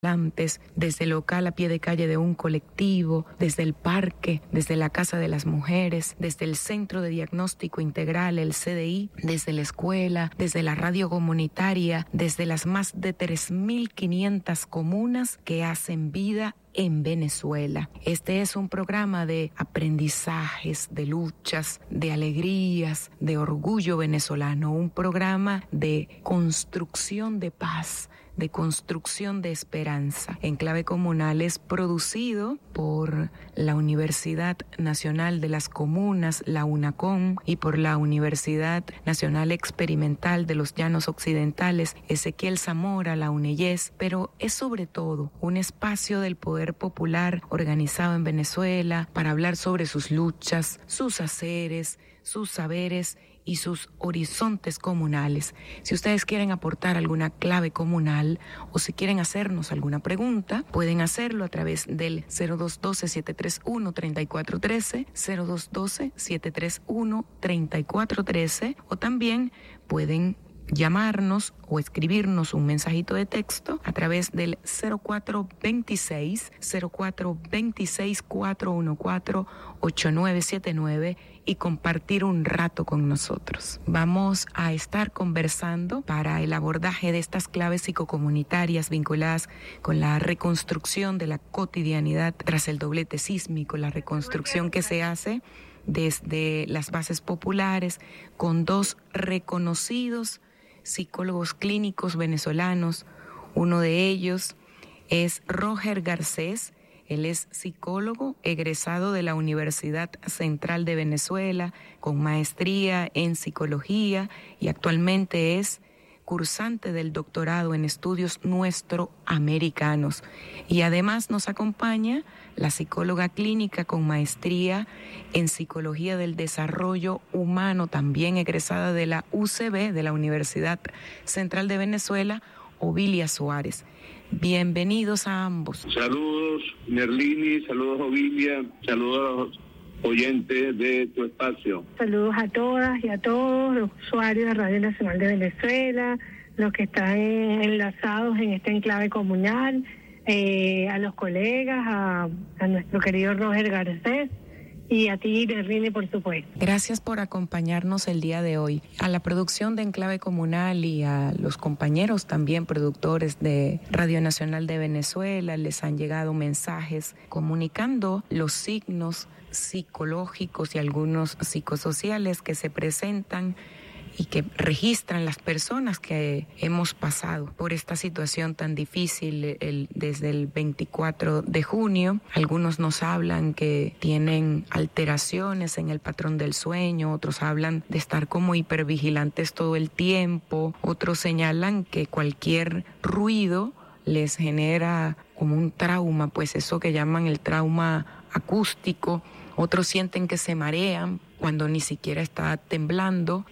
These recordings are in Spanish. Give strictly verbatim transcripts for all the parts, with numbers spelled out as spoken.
desde el local a pie de calle de un colectivo, desde el parque, desde la Casa de las Mujeres, desde el Centro de Diagnóstico Integral, el C D I, desde la escuela, desde la radio comunitaria, desde las más de tres mil quinientas comunas que hacen vida en Venezuela. Este es un programa de aprendizajes, de luchas, de alegrías, de orgullo venezolano, un programa de construcción de paz, de construcción de esperanza. Enclave Comunal es producido por la Universidad Nacional de las Comunas, la UNACOM, y por la Universidad Nacional Experimental de los Llanos Occidentales, Ezequiel Zamora, la UNEYES, pero es sobre todo un espacio del poder popular organizado en Venezuela para hablar sobre sus luchas, sus haceres, sus saberes y sus horizontes comunales. Si ustedes quieren aportar alguna clave comunal o si quieren hacernos alguna pregunta, pueden hacerlo a través del cero dos uno dos, siete tres uno, tres cuatro uno tres, cero dos uno dos, siete tres uno, tres cuatro uno tres, o también pueden llamarnos o escribirnos un mensajito de texto a través del cero cuatro veintiséis, cero cuatro veintiséis, cuatro uno cuatro, ocho nueve siete nueve y compartir un rato con nosotros. Vamos a estar conversando para el abordaje de estas claves psicocomunitarias vinculadas con la reconstrucción de la cotidianidad tras el doblete sísmico, la reconstrucción que se hace desde las bases populares con dos reconocidos psicólogos clínicos venezolanos. Uno de ellos es Roger Garcés. Él es psicólogo egresado de la Universidad Central de Venezuela con maestría en psicología y actualmente es cursante del doctorado en estudios nuestroamericanos. Y además nos acompaña la psicóloga clínica con maestría en psicología del desarrollo humano, también egresada de la U C B, de la Universidad Central de Venezuela, Ovilia Suárez. Bienvenidos a ambos. Saludos, Nerlini, saludos, Ovilia, saludos a los oyentes de tu espacio. Saludos a todas y a todos los usuarios de Radio Nacional de Venezuela, los que están enlazados en este enclave comunal, eh, a los colegas, a, a nuestro querido Roger Garcés y a ti, Nerlini, por supuesto. Gracias por acompañarnos el día de hoy. A la producción de Enclave Comunal y a los compañeros también productores de Radio Nacional de Venezuela les han llegado mensajes comunicando los signos psicológicos y algunos psicosociales que se presentan y que registran las personas que hemos pasado por esta situación tan difícil el, desde el veinticuatro de junio. Algunos nos hablan que tienen alteraciones en el patrón del sueño, otros hablan de estar como hipervigilantes todo el tiempo, otros señalan que cualquier ruido les genera como un trauma, pues eso que llaman el trauma acústico. Otros sienten que se marean cuando ni siquiera está temblando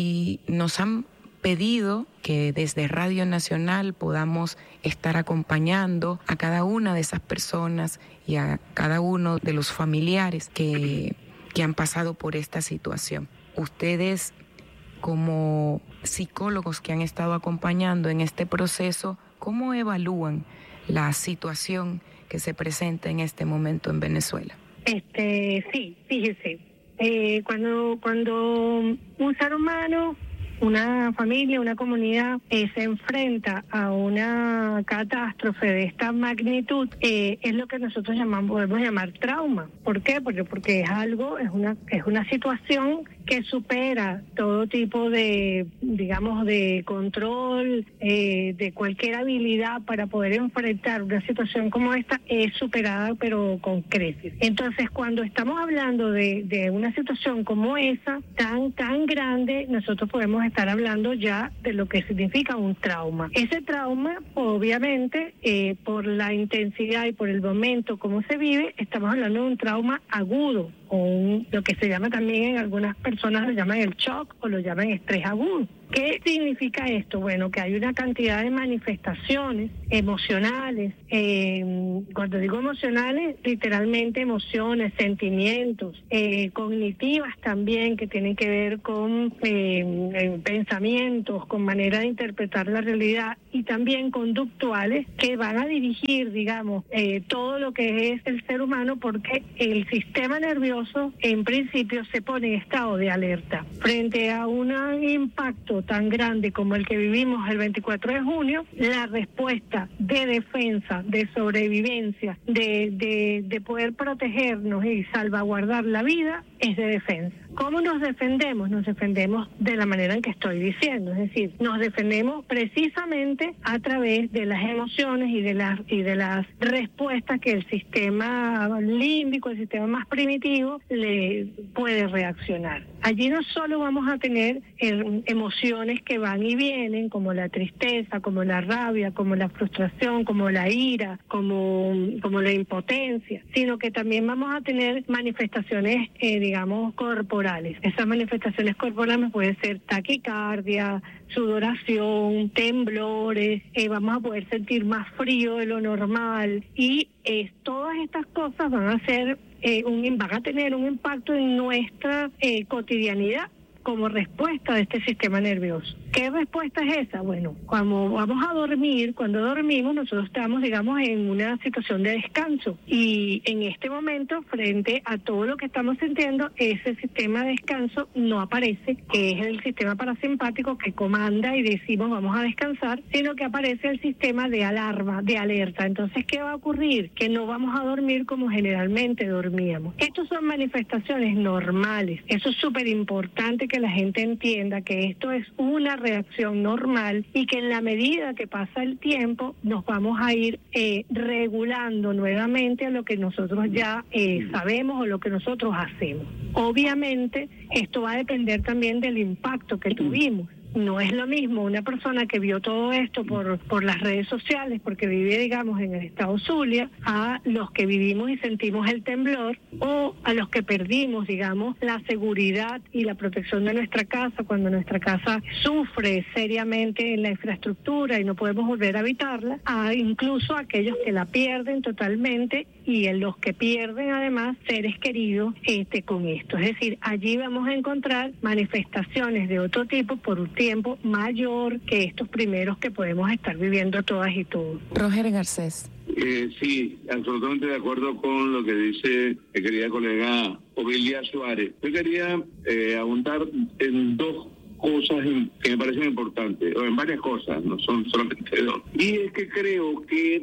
y nos han pedido que desde Radio Nacional podamos estar acompañando a cada una de esas personas y a cada uno de los familiares que, que han pasado por esta situación. Ustedes, como psicólogos que han estado acompañando en este proceso, ¿cómo evalúan la situación que se presenta en este momento en Venezuela? Este, sí, fíjese, eh, cuando, cuando un ser humano, una familia, una comunidad eh, se enfrenta a una catástrofe de esta magnitud, eh, es lo que nosotros llamamos, podemos llamar trauma. ¿Por qué? Porque, porque es algo, es una, es una situación que supera todo tipo de, digamos, de control, eh, de cualquier habilidad para poder enfrentar una situación como esta, es superada pero con creces. Entonces, cuando estamos hablando de, de una situación como esa, tan, tan grande, nosotros podemos estar hablando ya de lo que significa un trauma. Ese trauma, obviamente, eh, por la intensidad y por el momento como se vive, estamos hablando de un trauma agudo, o un, lo que se llama también en algunas personas lo llaman el shock o lo llaman estrés agudo. ¿Qué significa esto? Bueno, que hay una cantidad de manifestaciones emocionales. Eh, cuando digo emocionales, literalmente emociones, sentimientos, eh, cognitivas también, que tienen que ver con eh, pensamientos, con manera de interpretar la realidad, y también conductuales que van a dirigir, digamos, eh, todo lo que es el ser humano, porque el sistema nervioso en principio se pone en estado de alerta frente a un impacto tan grande como el que vivimos el veinticuatro de junio. La respuesta de defensa, de sobrevivencia, de, de, de poder protegernos y salvaguardar la vida es de defensa. ¿Cómo nos defendemos? Nos defendemos de la manera en que estoy diciendo, es decir, nos defendemos precisamente a través de las emociones y de las y de las respuestas que el sistema límbico, el sistema más primitivo, le puede reaccionar. Allí no solo vamos a tener eh, emociones que van y vienen, como la tristeza, como la rabia, como la frustración, como la ira, como, como la impotencia, sino que también vamos a tener manifestaciones, eh, digamos, corporales. Esas manifestaciones corporales pueden ser taquicardia, sudoración, temblores, eh, vamos a poder sentir más frío de lo normal, y eh, todas estas cosas van a ser eh, un, van a tener un impacto en nuestra eh, cotidianidad como respuesta de este sistema nervioso. ¿Qué respuesta es esa? Bueno, cuando vamos a dormir, cuando dormimos, nosotros estamos, digamos, en una situación de descanso, y en este momento, frente a todo lo que estamos sintiendo, ese sistema de descanso no aparece, que es el sistema parasimpático que comanda y decimos vamos a descansar, sino que aparece el sistema de alarma, de alerta. Entonces, ¿qué va a ocurrir? Que no vamos a dormir como generalmente dormíamos. Estas son manifestaciones normales. Eso es súper importante que la gente entienda que esto es una reacción normal, y que en la medida que pasa el tiempo nos vamos a ir eh, regulando nuevamente a lo que nosotros ya eh, sabemos o lo que nosotros hacemos. Obviamente esto va a depender también del impacto que tuvimos. No es lo mismo una persona que vio todo esto por por las redes sociales, porque vive, digamos, en el estado Zulia, a los que vivimos y sentimos el temblor, o a los que perdimos, digamos, la seguridad y la protección de nuestra casa cuando nuestra casa sufre seriamente en la infraestructura y no podemos volver a habitarla, a incluso aquellos que la pierden totalmente, y en los que pierden además seres queridos este con esto. Es decir, allí vamos a encontrar manifestaciones de otro tipo por un tiempo mayor que estos primeros que podemos estar viviendo todas y todos. Roger Garcés. Eh, sí, absolutamente de acuerdo con lo que dice mi querida colega Ovilia Suárez. Yo quería eh, abundar en dos cosas que me parecen importantes, o en varias cosas, no son solamente dos. Y es que creo que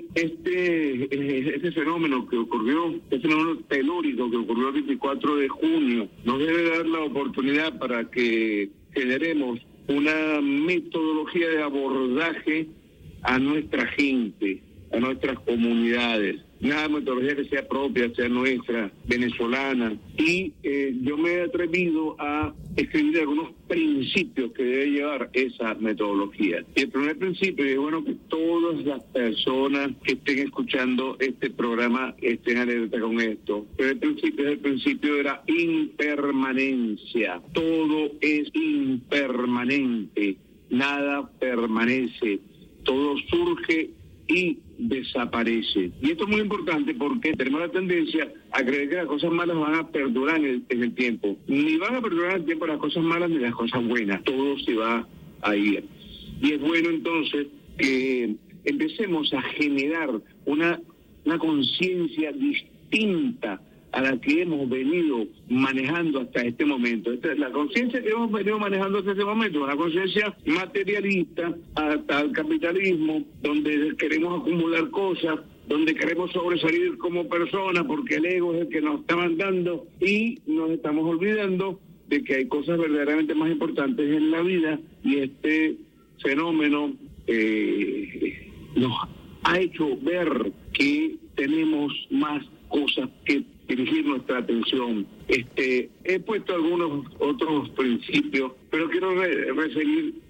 este este fenómeno que ocurrió, este fenómeno telúrico que ocurrió el veinticuatro de junio, nos debe dar la oportunidad para que generemos una metodología de abordaje a nuestra gente, a nuestras comunidades, una metodología que sea propia, sea nuestra, venezolana. Y eh, yo me he atrevido a escribir algunos principios que debe llevar esa metodología. Y el primer principio, y es bueno que todas las personas que estén escuchando este programa estén alerta con esto, pero el principio es el principio de la impermanencia. Todo es impermanente, nada permanece, todo surge y desaparece. Y esto es muy importante porque tenemos la tendencia a creer que las cosas malas van a perdurar en el, en el tiempo. Ni van a perdurar en el tiempo las cosas malas ni las cosas buenas. Todo se va a ir. Y es bueno entonces que empecemos a generar una, una conciencia distinta a la que hemos venido manejando hasta este momento. Esta es la conciencia que hemos venido manejando hasta este momento, una conciencia materialista hasta el capitalismo, donde queremos acumular cosas, donde queremos sobresalir como personas porque el ego es el que nos está mandando, y nos estamos olvidando de que hay cosas verdaderamente más importantes en la vida, y este fenómeno eh, nos ha hecho ver que tenemos más cosas que dirigir nuestra atención. Este, he puesto algunos otros principios, pero quiero re- referir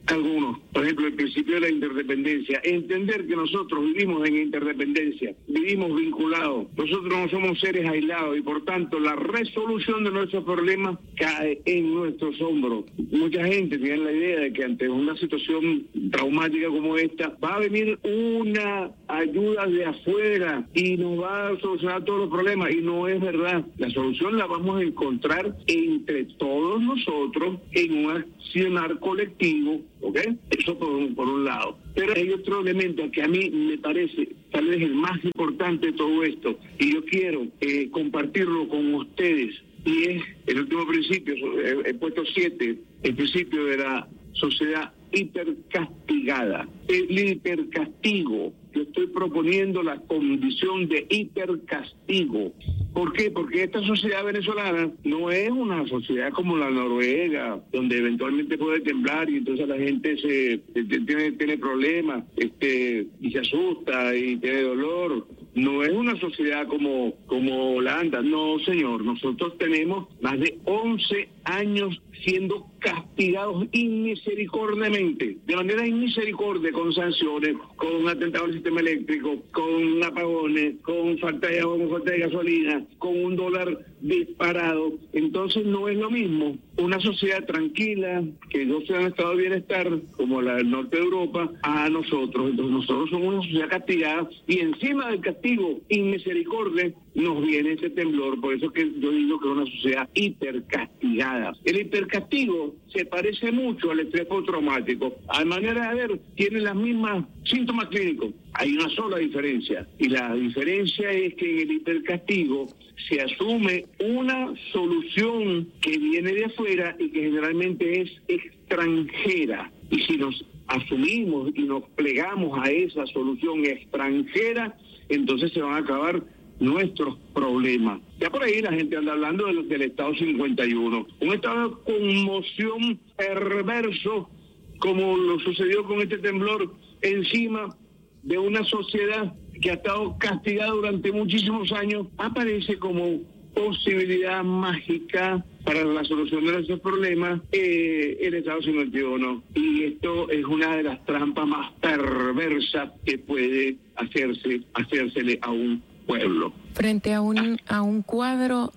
algunos. Por ejemplo, el principio de la interdependencia. Entender que nosotros vivimos en interdependencia, vivimos vinculados. Nosotros no somos seres aislados y por tanto la resolución de nuestros problemas cae en nuestros hombros. Mucha gente tiene la idea de que ante una situación traumática como esta va a venir una ayuda de afuera y nos va a solucionar todos los problemas, y no es verdad. La solución la vamos a encontrar entre todos nosotros en un accionar colectivo, ¿ok? Eso por un, por un lado. Pero hay otro elemento que a mí me parece tal vez el más importante de todo esto, y yo quiero eh, compartirlo con ustedes, y es el último principio, he, he puesto siete, el principio de la sociedad hipercastigada. El hipercastigo, yo estoy proponiendo la condición de hipercastigo. ¿Por qué? Porque esta sociedad venezolana no es una sociedad como la Noruega, donde eventualmente puede temblar y entonces la gente se, se tiene, tiene problemas este, y se asusta y tiene dolor. No es una sociedad como, como Holanda, no señor. Nosotros tenemos más de once años siendo castigados inmisericordiamente, de manera inmisericordia, con sanciones, con atentados al sistema eléctrico, con apagones, con falta de agua, con falta de gasolina, con un dólar disparado. Entonces no es lo mismo una sociedad tranquila, que goce de un estado de bienestar, como la del norte de Europa, a nosotros. Entonces nosotros somos una sociedad castigada, y encima del castigo inmisericordia nos viene ese temblor. Por eso que yo digo que es una sociedad hipercastigada. El hipercastigo se parece mucho al estrés postraumático. A manera de ver, tiene las mismas síntomas clínicos. Hay una sola diferencia, y la diferencia es que en el hipercastigo se asume una solución que viene de afuera y que generalmente es extranjera. Y si nos asumimos y nos plegamos a esa solución extranjera, entonces se van a acabar nuestros problemas. Ya por ahí la gente anda hablando del, del estado cincuenta y uno, un estado de conmoción perverso, como lo sucedió con este temblor, encima de una sociedad que ha estado castigada durante muchísimos años. Aparece como posibilidad mágica para la solución de nuestros problemas eh, el estado cincuenta y uno. Y esto es una de las trampas más perversas que puede hacerse, hacérsele a un pueblo. Frente a un, a un cuadro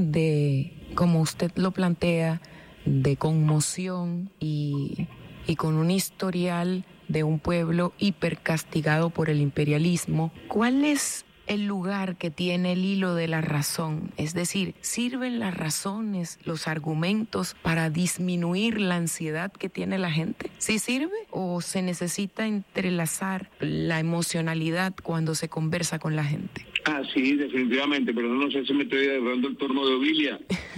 de, como usted lo plantea, de conmoción y, y con un historial de un pueblo hipercastigado por el imperialismo, ¿cuál es el lugar que tiene el hilo de la razón? Es decir, ¿sirven las razones, los argumentos para disminuir la ansiedad que tiene la gente? ¿Sí sirve? ¿O se necesita entrelazar la emocionalidad cuando se conversa con la gente? Ah, sí, definitivamente, pero no sé si me estoy agarrando el torno de Ovilia.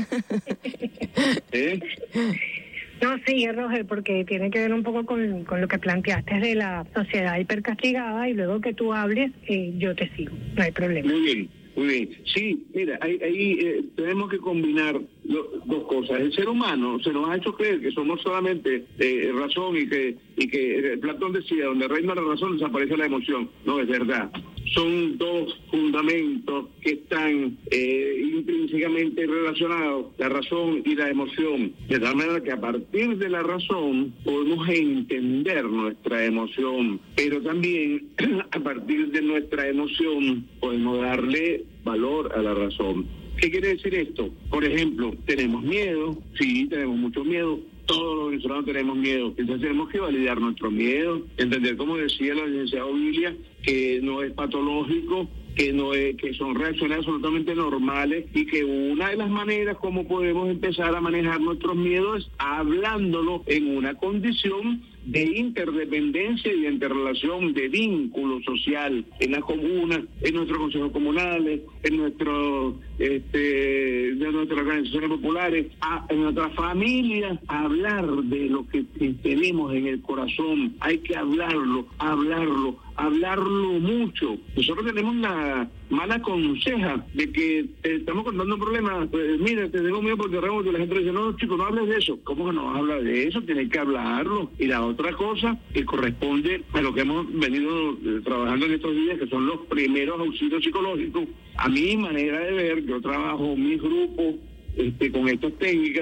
¿Eh? No, sí, Roger, porque tiene que ver un poco con, con lo que planteaste de la sociedad hipercastigada, y luego que tú hables, eh, yo te sigo, no hay problema. Muy bien, muy bien. Sí, mira, ahí, ahí eh, tenemos que combinar lo, dos cosas. El ser humano se nos ha hecho creer que somos solamente eh, razón, y que, y que eh, Platón decía, donde reina la razón desaparece la emoción. No es verdad. Son dos fundamentos que están eh, intrínsecamente relacionados, la razón y la emoción, de tal manera que a partir de la razón podemos entender nuestra emoción, pero también a partir de nuestra emoción podemos darle valor a la razón. ¿Qué quiere decir esto? Por ejemplo, tenemos miedo, sí, tenemos mucho miedo. Todos los venezolanos tenemos miedo, entonces tenemos que validar nuestro miedo, entender, como decía la licenciada Ovilia, que no es patológico, que no es, que son reacciones absolutamente normales, y que una de las maneras como podemos empezar a manejar nuestros miedos es hablándolo en una condición de interdependencia y de interrelación, de vínculo social en las comunas, en nuestros consejos comunales, en nuestro, este, de nuestras organizaciones populares, a, en nuestras familias, hablar de lo que tenemos en el corazón. Hay que hablarlo, hablarlo, hablarlo mucho. Nosotros tenemos la mala conseja de que eh, estamos contando un problema. Pues, mira, te tengo miedo porque realmente la gente dice, no, chico, no hables de eso. ¿Cómo que no habla de eso? Tienes que hablarlo. Y la otra cosa que corresponde a lo que hemos venido eh, trabajando en estos días, que son los primeros auxilios psicológicos. A mi manera de ver, yo trabajo mis grupos este, con estas técnicas,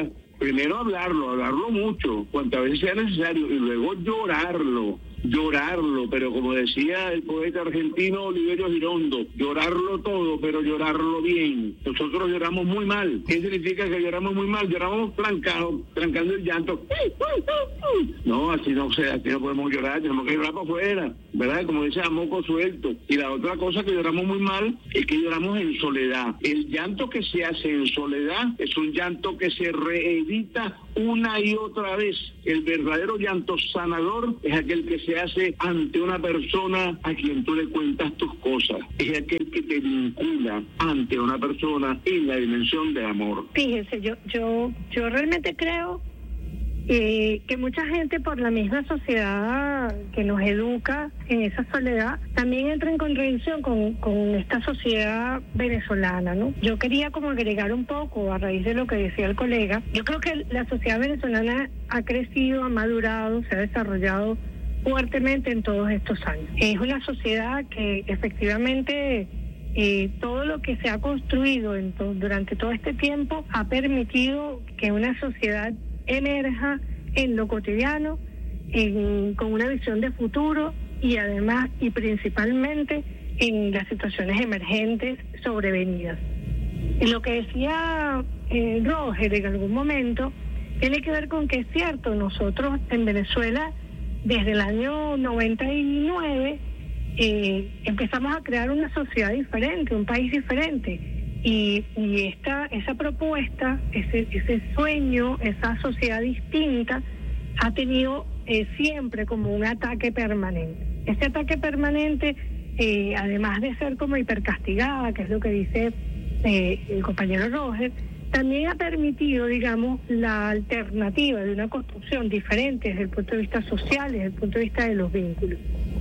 primero hablarlo, hablarlo mucho, cuantas veces sea necesario, y luego llorarlo. Llorarlo, pero como decía el poeta argentino Oliverio Girondo, llorarlo todo, pero llorarlo bien. Nosotros lloramos muy mal. ¿Qué significa que lloramos muy mal? Lloramos trancado, trancando el llanto. No, así no sé, así no podemos llorar, tenemos que llorar para afuera, ¿verdad? Como dice, a moco suelto. Y la otra cosa que lloramos muy mal es que lloramos en soledad. El llanto que se hace en soledad es un llanto que se reedita una y otra vez. El verdadero llanto sanador es aquel que se hace ante una persona a quien tú le cuentas tus cosas. Es aquel que te vincula ante una persona en la dimensión de amor. Fíjese, yo, yo, yo realmente creo eh, que mucha gente, por la misma sociedad que nos educa en esa soledad, también entra en contradicción con, con esta sociedad venezolana, ¿no? Yo quería como agregar un poco a raíz de lo que decía el colega. Yo creo que la sociedad venezolana ha crecido, ha madurado, se ha desarrollado fuertemente en todos estos años. Es una sociedad que efectivamente eh, todo lo que se ha construido en to- durante todo este tiempo ha permitido que una sociedad emerja en lo cotidiano, en, con una visión de futuro y además y principalmente en las situaciones emergentes sobrevenidas. Y lo que decía eh, Roger en algún momento tiene que ver con que es cierto, nosotros en Venezuela desde el año noventa y nueve eh, empezamos a crear una sociedad diferente, un país diferente, y, y esta esa propuesta, ese ese sueño, esa sociedad distinta ha tenido eh, siempre como un ataque permanente. Este ataque permanente, eh, además de ser como hipercastigada, que es lo que dice eh, el compañero Roger, también ha permitido, digamos, la alternativa de una construcción diferente desde el punto de vista social, desde el punto de vista de los vínculos.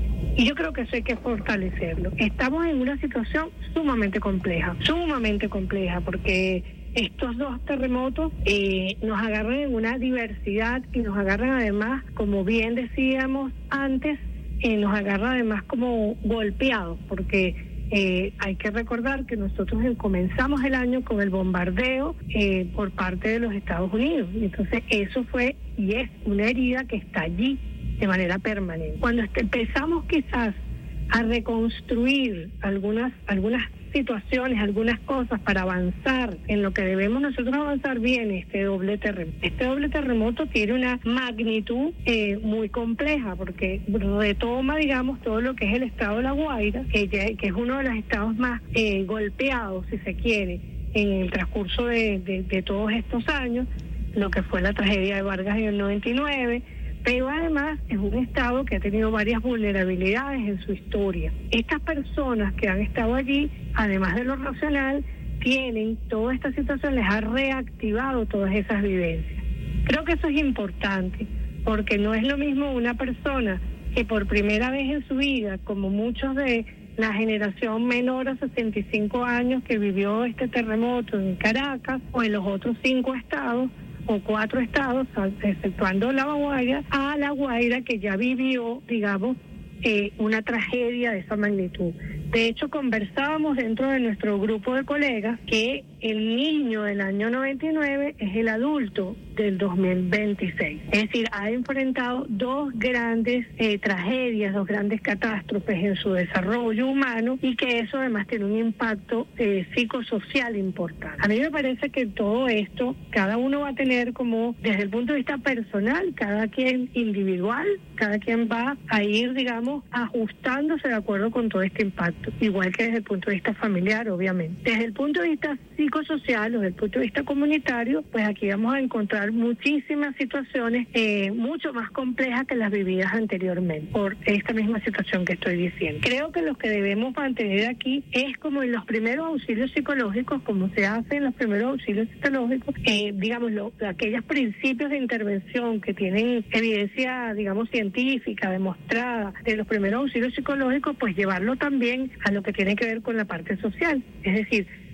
Y yo creo que eso hay que fortalecerlo. Estamos en una situación sumamente compleja, sumamente compleja, porque estos dos terremotos eh, nos agarran en una diversidad y nos agarran además, como bien decíamos antes, eh, nos agarran además como golpeados, porque Eh, hay que recordar que nosotros comenzamos el año con el bombardeo eh, por parte de los Estados Unidos. Y entonces eso fue y es una herida que está allí de manera permanente. Cuando empezamos quizás a reconstruir algunas algunas situaciones, algunas cosas para avanzar en lo que debemos nosotros avanzar, viene este doble terremoto. Este doble terremoto tiene una magnitud eh, muy compleja porque retoma, digamos, todo lo que es el estado de La Guaira, que, ya, que es uno de los estados más eh, golpeados, si se quiere, en el transcurso de, de, de todos estos años, lo que fue la tragedia de Vargas en el noventa y nueve, pero además es un estado que ha tenido varias vulnerabilidades en su historia. Estas personas que han estado allí, además de lo racional, tienen toda esta situación, les ha reactivado todas esas vivencias. Creo que eso es importante, porque no es lo mismo una persona que por primera vez en su vida, como muchos de la generación menor a sesenta y cinco años que vivió este terremoto en Caracas o en los otros cinco estados, o cuatro estados, exceptuando La Guaira, a La Guaira que ya vivió, digamos, eh, una tragedia de esa magnitud. De hecho, conversábamos dentro de nuestro grupo de colegas que el niño del año noventa y nueve es el adulto del dos mil veintiséis. Es decir, ha enfrentado dos grandes eh, tragedias, dos grandes catástrofes en su desarrollo humano y que eso además tiene un impacto eh, psicosocial importante. A mí me parece que todo esto, cada uno va a tener como, desde el punto de vista personal, cada quien individual, cada quien va a ir, digamos, ajustándose de acuerdo con todo este impacto, igual que desde el punto de vista familiar, obviamente. Desde el punto de vista psicosocial o desde el punto de vista comunitario, pues aquí vamos a encontrar muchísimas situaciones eh, mucho más complejas que las vividas anteriormente, por esta misma situación que estoy diciendo. Creo que lo que debemos mantener aquí es como en los primeros auxilios psicológicos, como se hace en los primeros auxilios psicológicos, eh, digamos, lo, aquellos principios de intervención que tienen evidencia, digamos, científica, demostrada, de los primeros auxilios psicológicos, pues llevarlo también a lo que tiene que ver con la parte social. Es decir,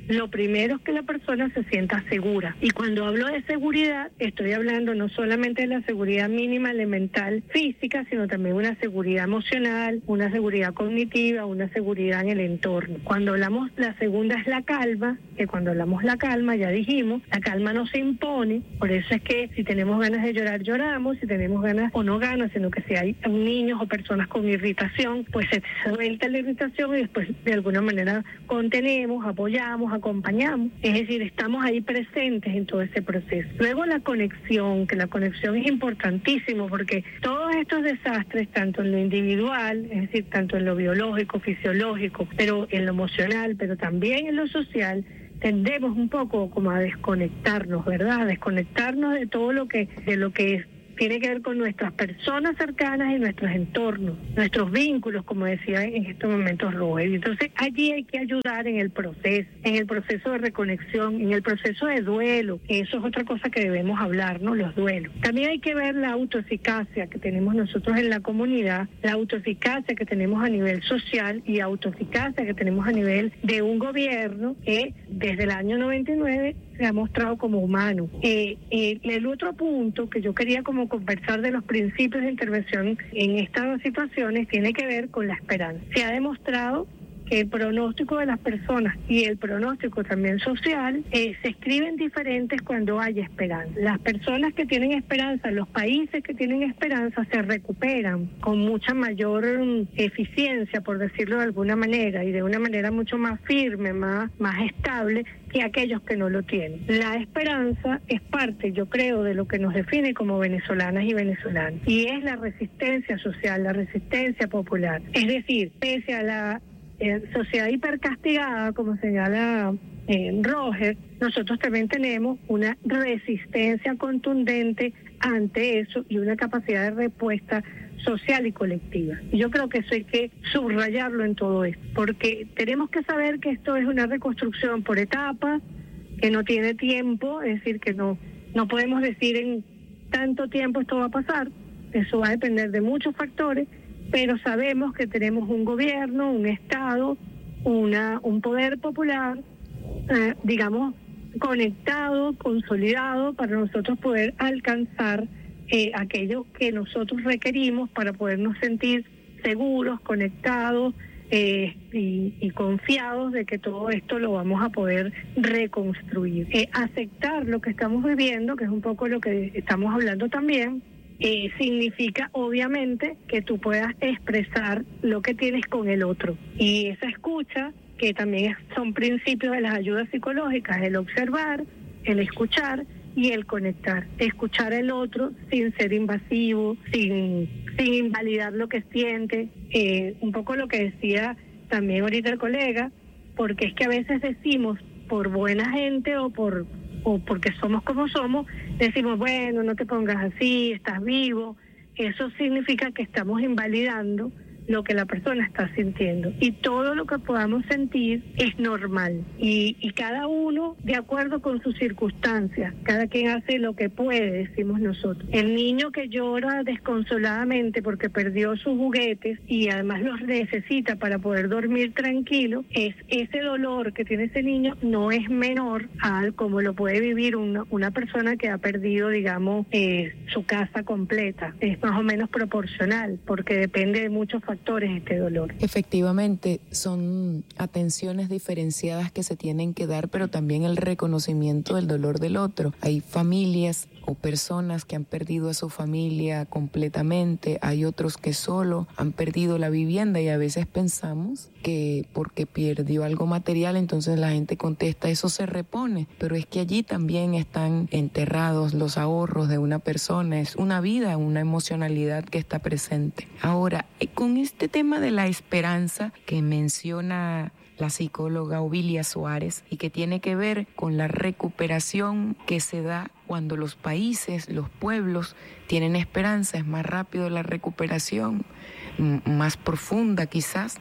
lo primero es que la persona se sienta segura. Y cuando hablo de seguridad, estoy hablando no solamente de la seguridad mínima elemental física, sino también una seguridad emocional, una seguridad cognitiva, una seguridad en el entorno. Cuando hablamos, la segunda es la calma, que cuando hablamos la calma, ya dijimos, la calma no se impone, por eso es que si tenemos ganas de llorar, lloramos, si tenemos ganas o no ganas, sino que si hay niños o personas con irritación, pues se suelta la irritación y después de alguna manera contenemos, apoyamos, acompañamos, es decir, estamos ahí presentes en todo ese proceso. Luego la conexión, que la conexión es importantísimo porque todos estos desastres, tanto en lo individual, es decir, tanto en lo biológico, fisiológico, pero en lo emocional, pero también en lo social, tendemos un poco como a desconectarnos, ¿verdad? A desconectarnos de todo lo que, de lo que es. Tiene que ver con nuestras personas cercanas y nuestros entornos, nuestros vínculos, como decía en estos momentos Robert. Entonces allí hay que ayudar en el proceso, en el proceso de reconexión, en el proceso de duelo, que eso es otra cosa que debemos hablar, ¿no? Los duelos. También hay que ver la autoeficacia que tenemos nosotros en la comunidad, la autoeficacia que tenemos a nivel social y autoeficacia que tenemos a nivel de un gobierno que desde el año noventa y nueve se ha mostrado como humano. Eh, eh, el otro punto que yo quería como conversar de los principios de intervención en estas situaciones tiene que ver con la esperanza. Se ha demostrado que el pronóstico de las personas y el pronóstico también social eh, se escriben diferentes cuando hay esperanza. Las personas que tienen esperanza, los países que tienen esperanza se recuperan con mucha mayor um, eficiencia, por decirlo de alguna manera, y de una manera mucho más firme, más, más estable que aquellos que no lo tienen. La esperanza es parte, yo creo, de lo que nos define como venezolanas y venezolanos, y es la resistencia social, la resistencia popular. Es decir, pese a la Eh, sociedad hipercastigada, como señala eh, Roger, nosotros también tenemos una resistencia contundente ante eso y una capacidad de respuesta social y colectiva. Y yo creo que eso hay que subrayarlo en todo esto, porque tenemos que saber que esto es una reconstrucción por etapas, que no tiene tiempo, es decir, que no, no podemos decir en tanto tiempo esto va a pasar, eso va a depender de muchos factores, pero sabemos que tenemos un gobierno, un Estado, una un poder popular, eh, digamos, conectado, consolidado, para nosotros poder alcanzar eh, aquello que nosotros requerimos para podernos sentir seguros, conectados eh, y, y confiados de que todo esto lo vamos a poder reconstruir. Eh, aceptar lo que estamos viviendo, que es un poco lo que estamos hablando también, Eh, significa obviamente que tú puedas expresar lo que tienes con el otro, y esa escucha, que también es, son principios de las ayudas psicológicas, el observar, el escuchar y el conectar, escuchar al otro sin ser invasivo, sin, sin invalidar lo que siente, eh, un poco lo que decía también ahorita el colega, porque es que a veces decimos por buena gente o por o porque somos como somos, decimos, bueno, no te pongas así, estás vivo. Eso significa que estamos invalidando lo que la persona está sintiendo. Y todo lo que podamos sentir es normal. Y, y cada uno de acuerdo con sus circunstancias. Cada quien hace lo que puede, decimos nosotros. El niño que llora desconsoladamente porque perdió sus juguetes y además los necesita para poder dormir tranquilo, es ese dolor que tiene ese niño no es menor al como lo puede vivir una, una persona que ha perdido, digamos, eh, su casa completa. Es más o menos proporcional porque depende de muchos factores este dolor. Efectivamente, son atenciones diferenciadas que se tienen que dar, pero también el reconocimiento del dolor del otro. Hay familias o personas que han perdido a su familia completamente, hay otros que solo han perdido la vivienda, y a veces pensamos que porque perdió algo material, entonces la gente contesta, eso se repone, pero es que allí también están enterrados los ahorros de una persona, es una vida, una emocionalidad que está presente. Ahora, con este tema de la esperanza que menciona la psicóloga Ovilia Suárez y que tiene que ver con la recuperación que se da cuando los países, los pueblos tienen esperanza, es más rápido la recuperación, m- más profunda quizás.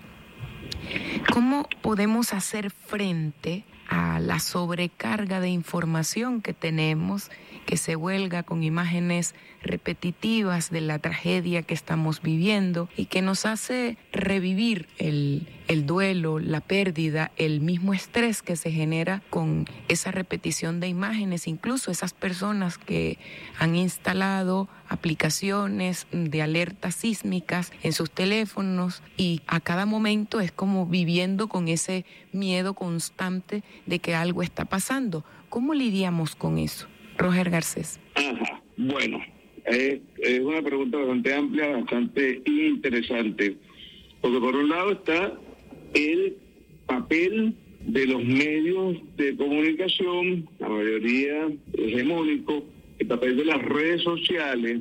¿Cómo podemos hacer frente a la sobrecarga de información que tenemos, que se vuelga con imágenes repetitivas de la tragedia que estamos viviendo y que nos hace revivir el, el duelo, la pérdida, el mismo estrés que se genera con esa repetición de imágenes, incluso esas personas que han instalado aplicaciones de alertas sísmicas en sus teléfonos y a cada momento es como viviendo con ese miedo constante de que algo está pasando. ¿Cómo lidiamos con eso? Roger Garcés. Ajá, bueno, es, es una pregunta bastante amplia, bastante interesante, porque por un lado está el papel de los medios de comunicación, la mayoría hegemónico, el papel de las redes sociales,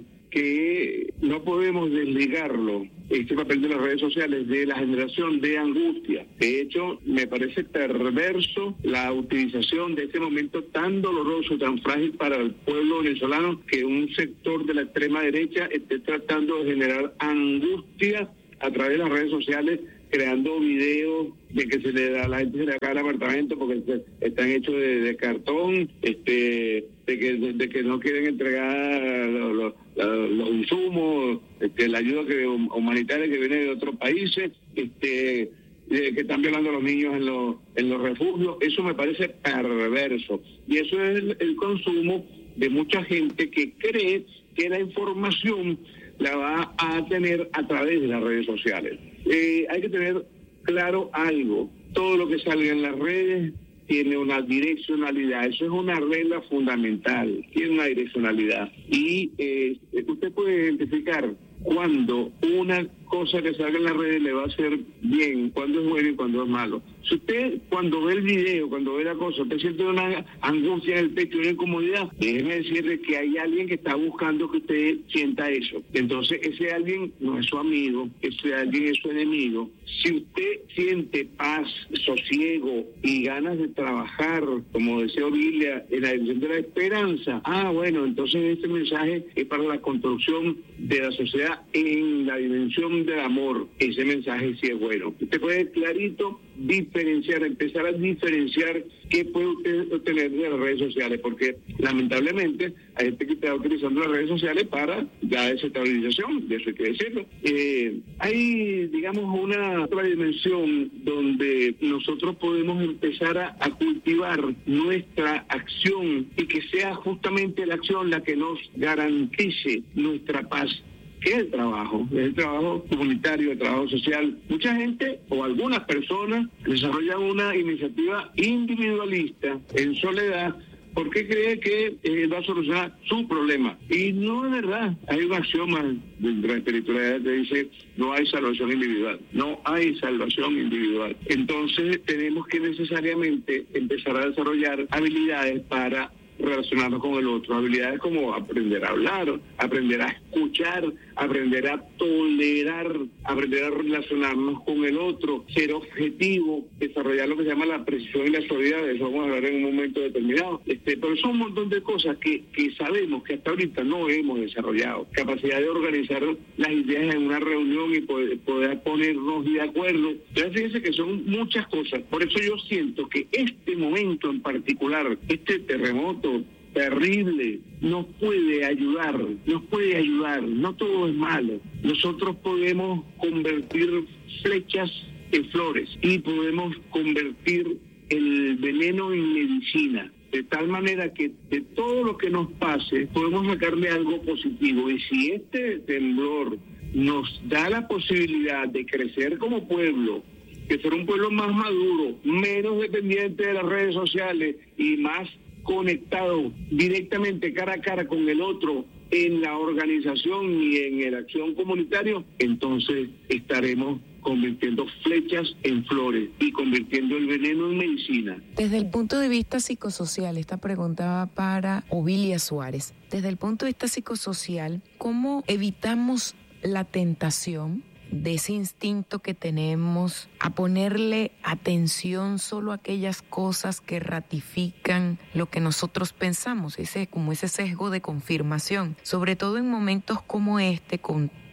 que no podemos desligarlo, este papel de las redes sociales, de la generación de angustia. De hecho, me parece perverso la utilización de este momento tan doloroso, tan frágil para el pueblo venezolano, que un sector de la extrema derecha esté tratando de generar angustia a través de las redes sociales, creando videos de que se le da a la gente se le acaba el apartamento porque se, están hechos de, de cartón, este, de que de, de que no quieren entregar los, los, los insumos, este, la ayuda que, humanitaria que viene de otros países, este, de que están violando a los niños en los en los refugios. Eso me parece perverso, y eso es el, el consumo de mucha gente que cree que la información la va a tener a través de las redes sociales. Eh, hay que tener claro algo: todo lo que salga en las redes tiene una direccionalidad. Eso es una regla fundamental, tiene una direccionalidad. Y eh, usted puede identificar cuando una cosa que salga en las redes le va a hacer bien, cuando es bueno y cuando es malo. Si usted, cuando ve el video, cuando ve la cosa, usted siente una angustia en el pecho, una incomodidad, déjeme decirle que hay alguien que está buscando que usted sienta eso. Entonces, ese alguien no es su amigo, ese alguien es su enemigo. Si usted siente paz, sosiego y ganas de trabajar, como decía Ovilia, en la dirección de la esperanza, ah, bueno, entonces este mensaje es para la construcción de la sociedad en la dimensión del amor. Ese mensaje sí es bueno. Usted puede clarito diferenciar, empezar a diferenciar qué puede usted obtener de las redes sociales, porque lamentablemente hay gente que está utilizando las redes sociales para la desestabilización, de eso hay que decirlo. Eh, hay, digamos, una otra dimensión donde nosotros podemos empezar a, a cultivar nuestra acción y que sea justamente la acción la que nos garantice nuestra paz, que es el trabajo, es el trabajo comunitario, el trabajo social. Mucha gente o algunas personas desarrollan una iniciativa individualista en soledad porque cree que eh, va a solucionar su problema. Y no es verdad. Hay un axioma de la espiritualidad que dice: no hay salvación individual. No hay salvación individual. Entonces tenemos que necesariamente empezar a desarrollar habilidades para relacionarnos con el otro, habilidades como aprender a hablar, aprender a escuchar, aprender a tolerar, aprender a relacionarnos con el otro, ser objetivo, desarrollar lo que se llama la precisión y la suavidad. De eso vamos a hablar en un momento determinado. Este, pero son un montón de cosas que, que sabemos que hasta ahorita no hemos desarrollado. Capacidad de organizar las ideas en una reunión y poder, poder ponernos de acuerdo. Ya fíjense que son muchas cosas. Por eso yo siento que este momento en particular, este terremoto terrible, nos puede ayudar, nos puede ayudar. No todo es malo. Nosotros podemos convertir flechas en flores y podemos convertir el veneno en medicina, de tal manera que de todo lo que nos pase podemos sacarle algo positivo. Y si este temblor nos da la posibilidad de crecer como pueblo, que ser un pueblo más maduro, menos dependiente de las redes sociales y más conectado directamente cara a cara con el otro en la organización y en el acción comunitario, entonces estaremos convirtiendo flechas en flores y convirtiendo el veneno en medicina. Desde el punto de vista psicosocial, esta pregunta va para Ovilia Suárez. Desde el punto de vista psicosocial, ¿cómo evitamos la tentación de ese instinto que tenemos a ponerle atención solo a aquellas cosas que ratifican lo que nosotros pensamos, ese como ese sesgo de confirmación, sobre todo en momentos como este, con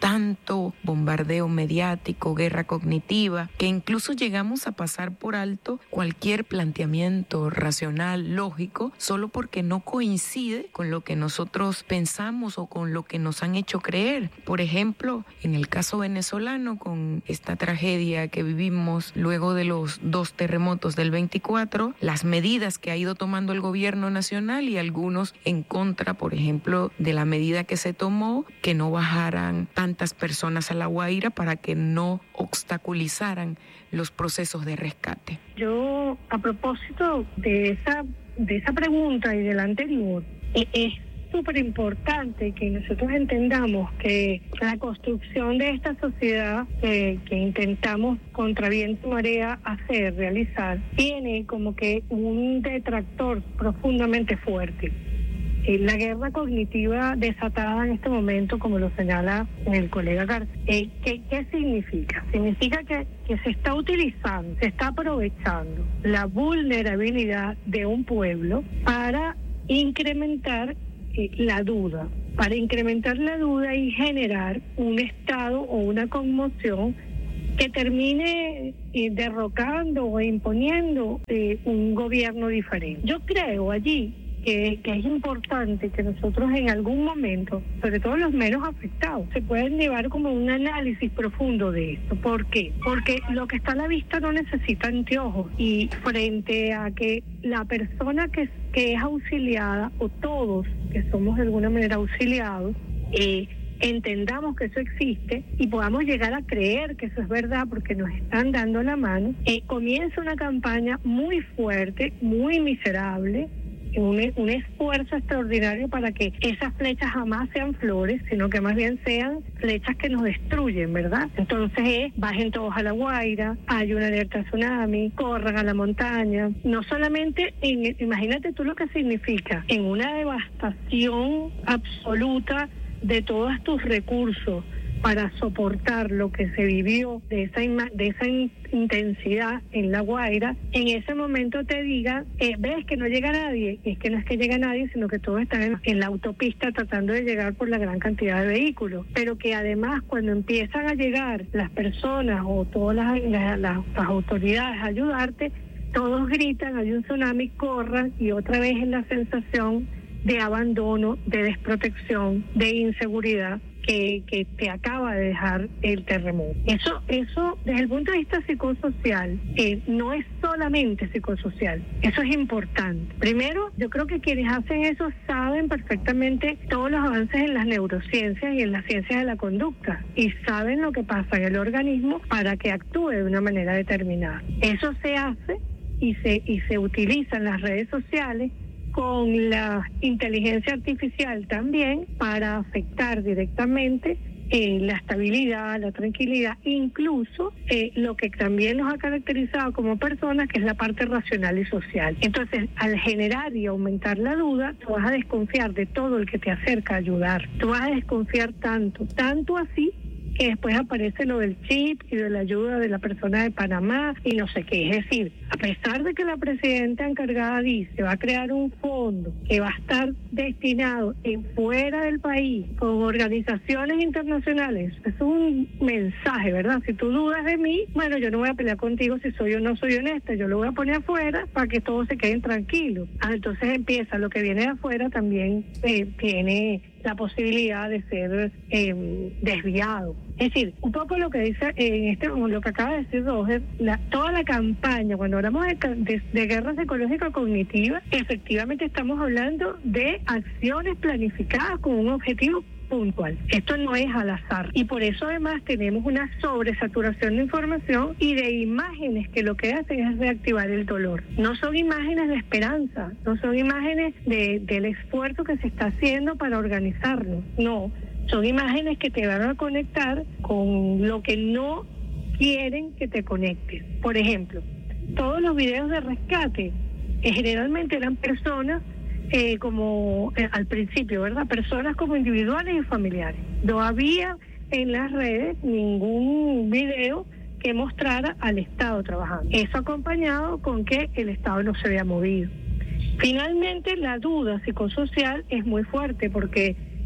tanto bombardeo mediático, guerra cognitiva, que incluso llegamos a pasar por alto cualquier planteamiento racional, lógico, solo porque no coincide con lo que nosotros pensamos o con lo que nos han hecho creer. Por ejemplo, en el caso venezolano, con esta tragedia que vivimos luego de los dos terremotos del veinticuatro, las medidas que ha ido tomando el gobierno nacional y algunos en contra, por ejemplo, de la medida que se tomó, que no bajaran tantas personas a La Guaira para que no obstaculizaran los procesos de rescate. Yo, a propósito de esa, de esa pregunta y de la anterior, es súper importante que nosotros entendamos que la construcción de esta sociedad eh, que intentamos contra viento y marea hacer, realizar, tiene como que un detractor profundamente fuerte. Eh, la guerra cognitiva desatada en este momento, como lo señala el colega García, eh, ¿qué, ¿qué significa? Significa que, que se está utilizando, se está aprovechando la vulnerabilidad de un pueblo para incrementar eh, la duda, para incrementar la duda y generar un estado o una conmoción que termine eh, derrocando o imponiendo eh, un gobierno diferente. Yo creo allí Que, que es importante que nosotros en algún momento, sobre todo los menos afectados, se pueden llevar como un análisis profundo de esto. ¿Por qué? Porque lo que está a la vista no necesita anteojos, y frente a que la persona que, que es auxiliada, o todos que somos de alguna manera auxiliados, eh, entendamos que eso existe y podamos llegar a creer que eso es verdad porque nos están dando la mano, eh, comienza una campaña muy fuerte, muy miserable, Un, un esfuerzo extraordinario para que esas flechas jamás sean flores, sino que más bien sean flechas que nos destruyen, ¿verdad? Entonces es, bajen todos a La Guaira, hay una alerta tsunami, corran a la montaña. No solamente, en, imagínate tú lo que significa, en una devastación absoluta de todos tus recursos para soportar lo que se vivió de esa de esa in, intensidad en La Guaira, en ese momento te digan, eh, ves que no llega nadie, es que no es que llega nadie, sino que todos están en, en la autopista tratando de llegar por la gran cantidad de vehículos, pero que además cuando empiezan a llegar las personas o todas las, las, las, las autoridades a ayudarte, todos gritan, hay un tsunami, corran, y otra vez es la sensación de abandono, de desprotección, de inseguridad que, que te acaba de dejar el terremoto. Eso, eso desde el punto de vista psicosocial, eh, no es solamente psicosocial, eso es importante. Primero, yo creo que quienes hacen eso saben perfectamente todos los avances en las neurociencias y en las ciencias de la conducta, y saben lo que pasa en el organismo para que actúe de una manera determinada. Eso se hace y se, y se utiliza en las redes sociales con la inteligencia artificial también para afectar directamente eh, la estabilidad, la tranquilidad, incluso eh, lo que también nos ha caracterizado como personas, que es la parte racional y social. Entonces, al generar y aumentar la duda, tú vas a desconfiar de todo el que te acerca a ayudar. Tú vas a desconfiar tanto, tanto así, que después aparece lo del chip y de la ayuda de la persona de Panamá y no sé qué. Es decir, a pesar de que la presidenta encargada dice va a crear un fondo que va a estar destinado en fuera del país con organizaciones internacionales, es un mensaje, ¿verdad? Si tú dudas de mí, bueno, yo no voy a pelear contigo si soy o no soy honesta, yo lo voy a poner afuera para que todos se queden tranquilos. Ah, entonces empieza, lo que viene de afuera también eh, tiene la posibilidad de ser eh, desviado. Es decir, un poco lo que dice en este, lo que acaba de decir Roger, la, toda la campaña, cuando hablamos de, de, de guerra psicológica cognitiva, efectivamente estamos hablando de acciones planificadas con un objetivo puntual. Esto no es al azar, y por eso además tenemos una sobresaturación de información y de imágenes que lo que hacen es reactivar el dolor. No son imágenes de esperanza, no son imágenes de, del esfuerzo que se está haciendo para organizarnos, no, son imágenes que te van a conectar con lo que no quieren que te conectes. Por ejemplo, todos los videos de rescate eh, generalmente eran personas Eh, como eh, al principio, ¿verdad? Personas como individuales y familiares. No había en las redes ningún video que mostrara al Estado trabajando. Eso acompañado con que el Estado no se había movido. Finalmente, la duda psicosocial es muy fuerte porque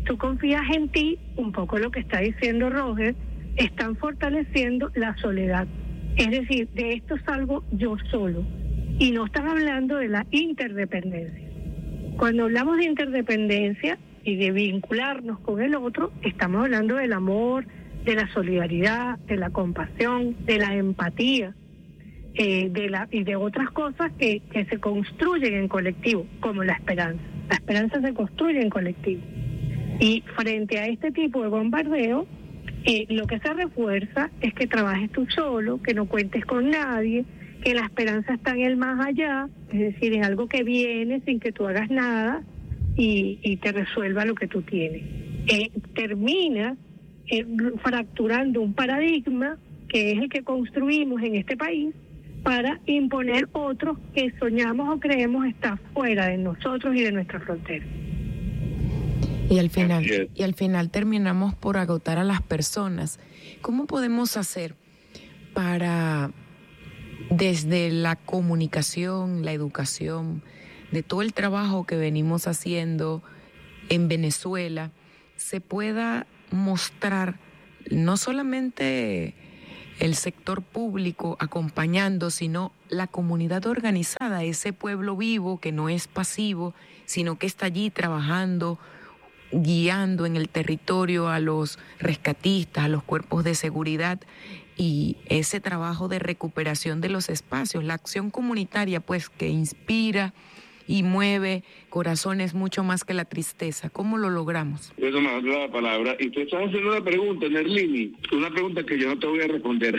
tú confías en ti, un poco lo que está diciendo Roger, están fortaleciendo la soledad. Es decir, de esto salgo yo solo. Y no están hablando de la interdependencia. Cuando hablamos de interdependencia y de vincularnos con el otro, estamos hablando del amor, de la solidaridad, de la compasión, de la empatía, eh, de la y de otras cosas que, que se construyen en colectivo, como la esperanza. La esperanza se construye en colectivo. Y frente a este tipo de bombardeo, eh, lo que se refuerza es que trabajes tú solo, que no cuentes con nadie, que la esperanza está en el más allá, es decir, en algo que viene sin que tú hagas nada y, y te resuelva lo que tú tienes. Eh, termina eh, fracturando un paradigma que es el que construimos en este país para imponer otros que soñamos o creemos está fuera de nosotros y de nuestra frontera. Y al final, y al final terminamos por agotar a las personas. ¿Cómo podemos hacer para, desde la comunicación, la educación, de todo el trabajo que venimos haciendo en Venezuela, se pueda mostrar no solamente el sector público acompañando, sino la comunidad organizada, ese pueblo vivo que no es pasivo, sino que está allí trabajando, guiando en el territorio a los rescatistas, a los cuerpos de seguridad, y ese trabajo de recuperación de los espacios, la acción comunitaria pues que inspira y mueve corazones mucho más que la tristeza? ¿Cómo lo logramos? Eso me da la palabra. Y tú estás haciendo una pregunta, Nerlini, una pregunta que yo no te voy a responder.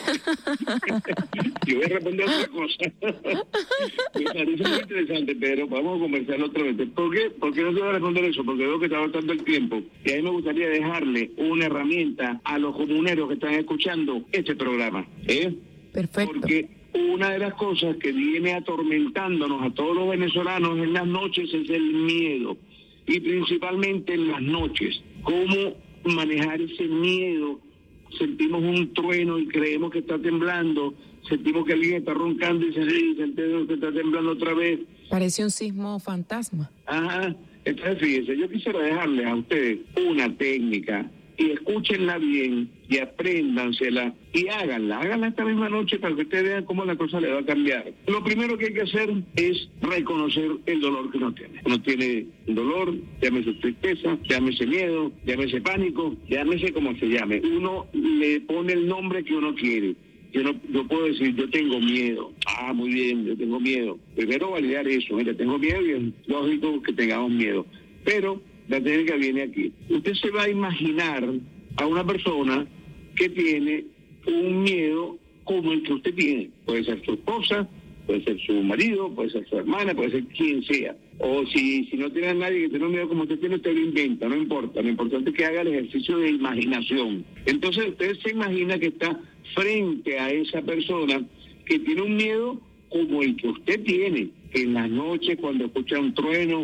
Yo voy a responder otra cosa. Me parece muy interesante, pero vamos a conversarlo otra vez. ¿Por qué? ¿Por qué no te voy a responder eso? Porque veo que está agotando el tiempo. Y a mí me gustaría dejarle una herramienta a los comuneros que están escuchando este programa. ¿eh? Perfecto. Porque una de las cosas que viene atormentándonos a todos los venezolanos en las noches es el miedo, y principalmente en las noches. ¿Cómo manejar ese miedo? Sentimos un trueno y creemos que está temblando, sentimos que alguien está roncando y se ríe, sentimos que está temblando otra vez. Parece un sismo fantasma. Ajá, entonces fíjense, yo quisiera dejarles a ustedes una técnica, y escúchenla bien y apréndansela y háganla, háganla esta misma noche para que ustedes vean cómo la cosa le va a cambiar. Lo primero que hay que hacer es reconocer el dolor que uno tiene. Uno tiene dolor, llámese tristeza, llámese miedo, llámese pánico, llámese como se llame. Uno le pone el nombre que uno quiere. Yo, no, yo puedo decir, yo tengo miedo. Ah, muy bien, yo tengo miedo. Primero validar eso, mira, tengo miedo y es lógico que tengamos miedo. Pero la técnica viene aquí. Usted se va a imaginar a una persona que tiene un miedo como el que usted tiene. Puede ser su esposa, puede ser su marido, puede ser su hermana, puede ser quien sea. O si, si no tiene a nadie que tenga un miedo como usted tiene, usted lo inventa, no importa. Lo importante es que haga el ejercicio de imaginación. Entonces usted se imagina que está frente a esa persona que tiene un miedo como el que usted tiene. Que en las noches, cuando escucha un trueno,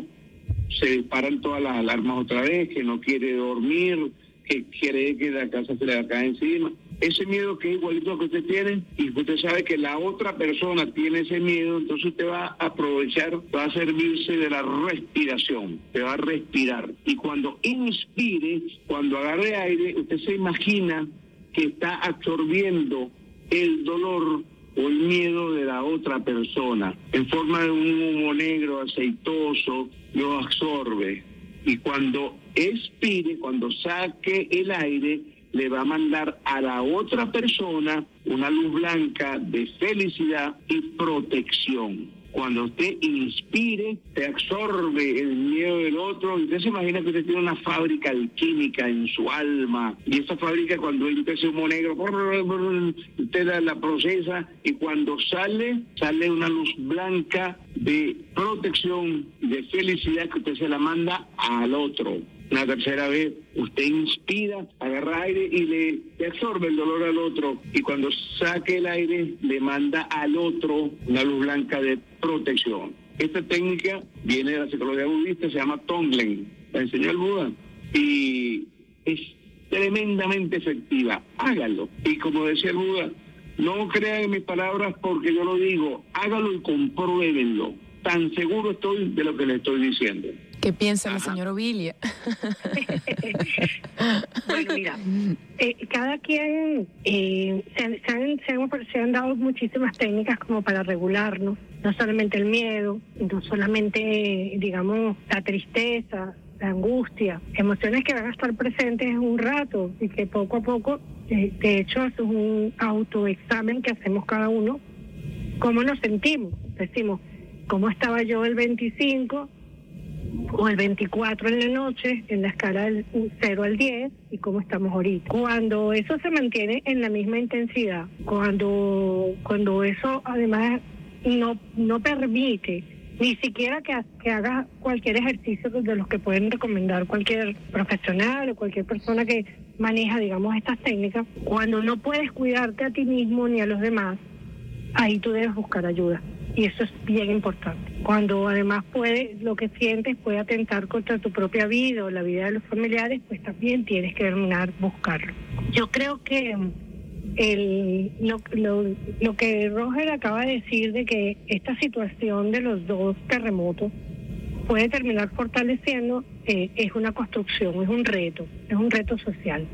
se disparan todas las alarmas otra vez, que no quiere dormir, que cree que la casa se le va a caer encima. Ese miedo que es igualito a que usted tiene, y usted sabe que la otra persona tiene ese miedo, entonces usted va a aprovechar, va a servirse de la respiración, te va a respirar. Y cuando inspire, cuando agarre aire, usted se imagina que está absorbiendo el dolor o el miedo de la otra persona en forma de un humo negro aceitoso, lo absorbe, y cuando expire, cuando saque el aire, le va a mandar a la otra persona una luz blanca de felicidad y protección. Cuando usted inspire, te absorbe el miedo del otro, y usted se imagina que usted tiene una fábrica alquímica en su alma, y esa fábrica, cuando entra ese humo negro, usted la, la procesa, y cuando sale, sale una luz blanca de protección, de felicidad, que usted se la manda al otro. Una tercera vez, usted inspira, agarra aire y le, le absorbe el dolor al otro. Y cuando saque el aire, le manda al otro una luz blanca de protección. Esta técnica viene de la psicología budista, se llama Tonglen. La enseñó el Buda. Y es tremendamente efectiva. Hágalo. Y como decía el Buda, no crean en mis palabras porque yo lo digo. Hágalo y compruébenlo. Tan seguro estoy de lo que le estoy diciendo. ¿Qué piensa la señora Ovilia? Bueno, mira, eh, cada quien eh, se, han, se, han, se, han, se han dado muchísimas técnicas como para regularnos, no solamente el miedo, no solamente, digamos, la tristeza, la angustia, emociones que van a estar presentes un rato y que poco a poco, eh, de hecho, eso es un autoexamen que hacemos cada uno, cómo nos sentimos, decimos, cómo estaba yo el veinticinco o el veinticuatro en la noche, en la escala del cero al diez, y cómo estamos ahorita. Cuando eso se mantiene en la misma intensidad, cuando cuando eso además no no permite ni siquiera que, que hagas cualquier ejercicio de los que pueden recomendar cualquier profesional o cualquier persona que maneja, digamos, estas técnicas, cuando no puedes cuidarte a ti mismo ni a los demás, ahí tú debes buscar ayuda. Y eso es bien importante. Cuando además puede, lo que sientes puede atentar contra tu propia vida o la vida de los familiares, pues también tienes que terminar buscarlo. Yo creo que el, lo, lo, lo que Roger acaba de decir de que esta situación de los dos terremotos puede terminar fortaleciendo, eh, es una construcción, es un reto, es un reto social.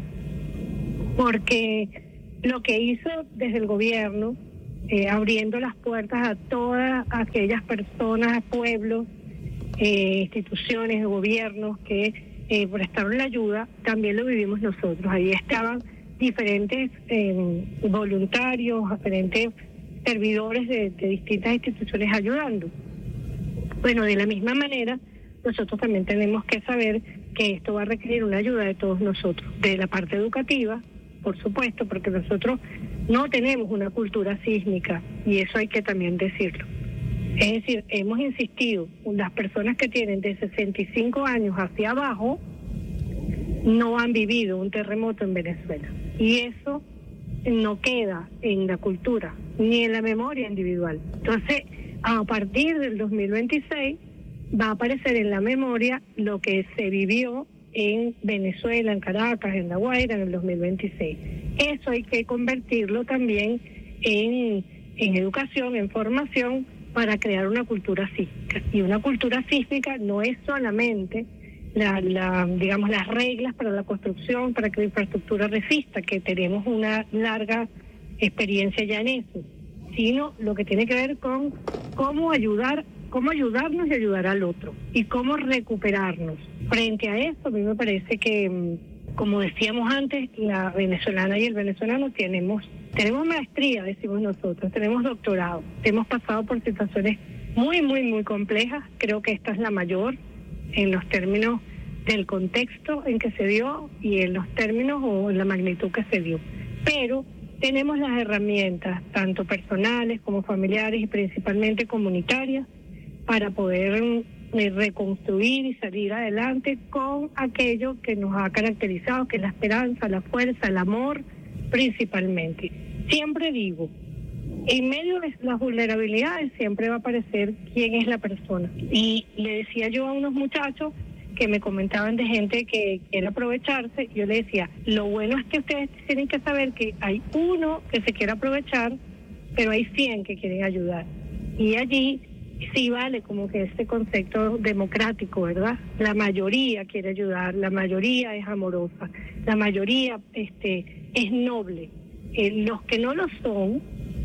Porque lo que hizo desde el gobierno, Eh, abriendo las puertas a todas aquellas personas, pueblos, eh, instituciones, gobiernos que eh, prestaron la ayuda, también lo vivimos nosotros. Ahí estaban diferentes eh, voluntarios, diferentes servidores de, de distintas instituciones ayudando. Bueno, de la misma manera, nosotros también tenemos que saber que esto va a requerir una ayuda de todos nosotros, de la parte educativa, por supuesto, porque nosotros no tenemos una cultura sísmica, y eso hay que también decirlo. Es decir, hemos insistido, las personas que tienen de sesenta y cinco años hacia abajo no han vivido un terremoto en Venezuela, y eso no queda en la cultura ni en la memoria individual. Entonces, a partir del dos mil veintiséis va a aparecer en la memoria lo que se vivió en Venezuela, en Caracas, en La Guaira, en el dos mil veintiséis. Eso hay que convertirlo también en, en educación, en formación, para crear una cultura sísmica. Y una cultura sísmica no es solamente la, la, digamos, las reglas para la construcción, para que la infraestructura resista, que tenemos una larga experiencia ya en eso, sino lo que tiene que ver con cómo ayudar, cómo ayudarnos y ayudar al otro, y cómo recuperarnos. Frente a eso, a mí me parece que, como decíamos antes, la venezolana y el venezolano tenemos tenemos maestría, decimos nosotros, tenemos doctorado, hemos pasado por situaciones muy, muy, muy complejas. Creo que esta es la mayor en los términos del contexto en que se dio y en los términos o en la magnitud que se dio. Pero tenemos las herramientas, tanto personales como familiares y principalmente comunitarias, para poder reconstruir y salir adelante con aquello que nos ha caracterizado, que es la esperanza, la fuerza, el amor, principalmente. Siempre digo, en medio de las vulnerabilidades siempre va a aparecer quién es la persona. Y le decía yo a unos muchachos que me comentaban de gente que quiere aprovecharse, yo le decía, lo bueno es que ustedes tienen que saber que hay uno que se quiere aprovechar, pero hay cien que quieren ayudar. Y allí sí vale como que este concepto democrático, ¿verdad? La mayoría quiere ayudar, la mayoría es amorosa, la mayoría este es noble. Eh, los que no lo son,